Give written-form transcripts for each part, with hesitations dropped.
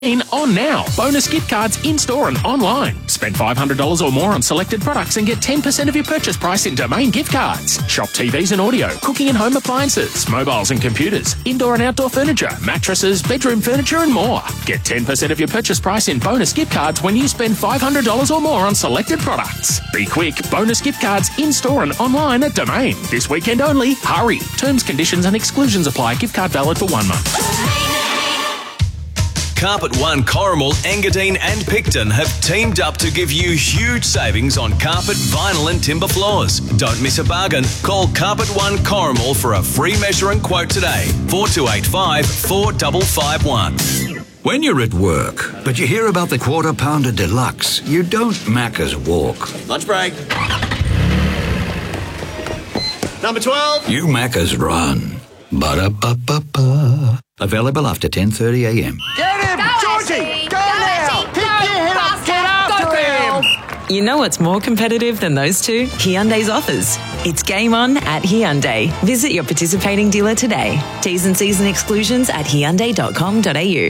On now. Bonus gift cards in-store and online. Spend $500 or more on selected products and get 10% of your purchase price in Domain gift cards. Shop TVs and audio, cooking and home appliances, mobiles and computers, indoor and outdoor furniture, mattresses, bedroom furniture and more. Get 10% of your purchase price in bonus gift cards when you spend $500 or more on selected products. Be quick. Bonus gift cards in-store and online at Domain. This weekend only. Hurry. Terms, conditions and exclusions apply. Gift card valid for 1 month. Carpet One, Corrimal, Engadine and Picton have teamed up to give you huge savings on carpet, vinyl and timber floors. Don't miss a bargain. Call Carpet One Corrimal for a free measure and quote today. 4285 4551. When you're at work, but you hear about the Quarter Pounder Deluxe, you don't Macca's walk. Lunch break. Number 12. You Macca's run. Ba-da-ba-ba-ba. Available after 10:30am. Get him! Georgie! Go now! Pick your head up! Get after him! You know what's more competitive than those two? Hyundai's offers. It's game on at Hyundai. Visit your participating dealer today. T's and C's and exclusions at Hyundai.com.au.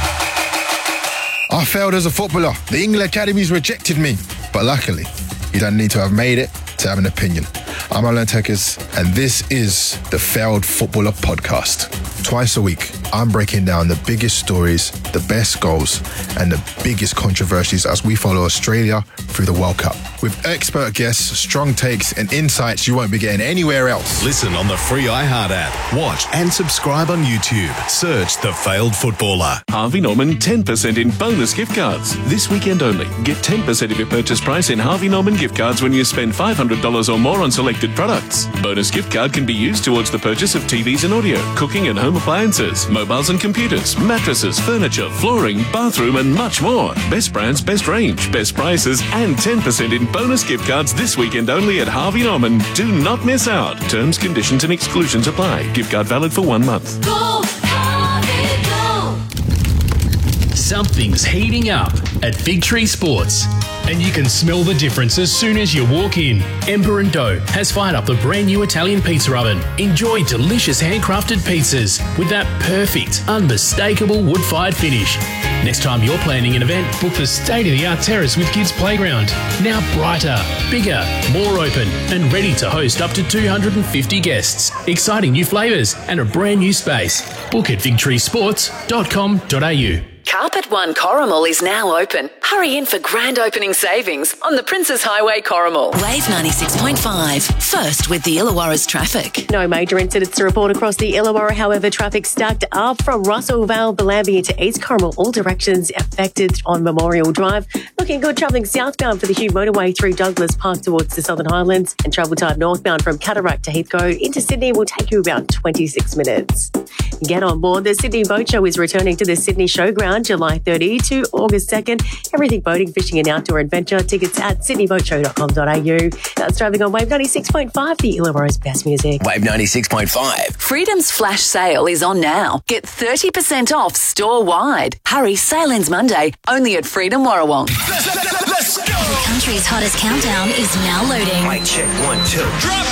I failed as a footballer. The England Academies rejected me. But luckily, you don't need to have made it to have an opinion. I'm Alan Tekers, and this is the Failed Footballer Podcast. Twice a week, I'm breaking down the biggest stories, the best goals, and the biggest controversies as we follow Australia through the World Cup. With expert guests, strong takes, and insights you won't be getting anywhere else. Listen on the free iHeart app. Watch and subscribe on YouTube. Search The Failed Footballer. Harvey Norman 10% in bonus gift cards. This weekend only. Get 10% of your purchase price in Harvey Norman gift cards when you spend $500 or more on selected products. Bonus gift card can be used towards the purchase of TVs and audio, cooking and home appliances, mobiles and computers, mattresses, furniture, flooring, bathroom and much more. Best brands, best range, best prices and 10% in bonus gift cards this weekend only at Harvey Norman. Do not miss out. Terms, conditions and exclusions apply. Gift card valid for 1 month. Go, Harvey, go! Something's heating up at Big Tree Sports, and you can smell the difference as soon as you walk in. Ember & Dough has fired up the brand new Italian pizza oven. Enjoy delicious handcrafted pizzas with that perfect, unmistakable wood-fired finish. Next time you're planning an event, book the state-of-the-art terrace with Kids Playground. Now brighter, bigger, more open, and ready to host up to 250 guests. Exciting new flavours and a brand new space. Book at victorysports.com.au. Carpet One Corrimal is now open. Hurry in for grand opening savings on the Princes Highway Corrimal. Wave 96.5. First with the Illawarra's traffic. No major incidents to report across the Illawarra. However, traffic stacked up from Russellvale, Belambie to East Corrimal. All directions affected on Memorial Drive. Looking good travelling southbound for the Hugh Motorway through Douglas Park towards the Southern Highlands. And travel time northbound from Cataract to Heathcote into Sydney will take you about 26 minutes. Get on board. The Sydney Boat Show is returning to the Sydney Showground July 30 to August 2nd. Everything boating, fishing and outdoor adventure. Tickets at sydneyboatshow.com.au. That's driving on Wave 96.5, the Illawarra's best music. Wave 96.5. Freedom's flash sale is on now. Get 30% off store-wide. Hurry, sale ends Monday, only at Freedom Warrawong. The country's hottest countdown is now loading. Mic check 1, 2. Drop